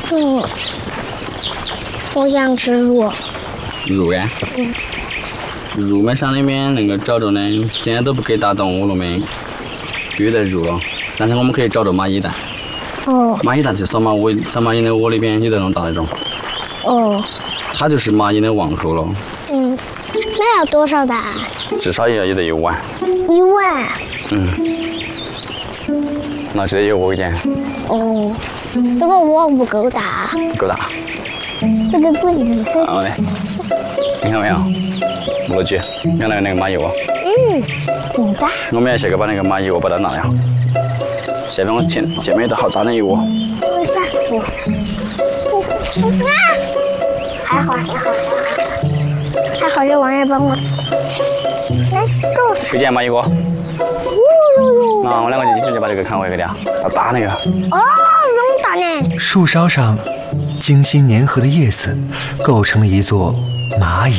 我想吃肉。 肉呀？肉嘛，山里面那个找着呢，现在都不给打动物了没，有点肉了。但是我们可以找着蚂蚁蛋。 哦。 蚂蚁蛋就小蚂蚁的窝里边有那种大那种。 哦。 它就是蚂蚁的旺口了。 那要多少蛋？ 至少也得1万。 1万。 那就得有我一点。 哦。这个窝不够大。 不够大。 这个柜子。 好嘞。你看没有？木具，原来那个蚂蚁窝。 挺大。 我们要下个把那个蚂蚁窝把它拿了。下面我前面都好脏的一窝。 还好这玩意帮我。来，够。 推荐蚂蚁窝。那我2个一起就把这个看回去了，要打那个。 哦，能打呢。 树梢上精心粘合的叶子构成了一座蚂蚁